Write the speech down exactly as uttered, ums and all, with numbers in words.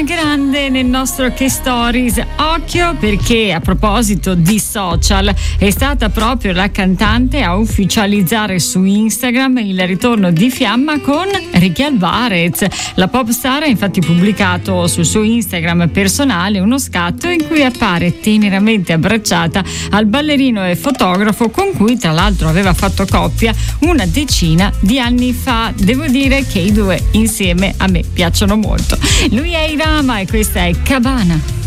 alla grande nel nostro Che Stories. Occhio, perché a proposito di social è stata proprio la cantante a ufficializzare su Instagram il ritorno di fiamma con Ricky Alvarez. La popstar ha infatti pubblicato sul suo Instagram personale uno scatto in cui appare teneramente abbracciata al ballerino e fotografo con cui tra l'altro aveva fatto coppia una decina di anni fa. Devo dire che i due insieme a me piacciono molto. Lui è Irama e questa è Cabana.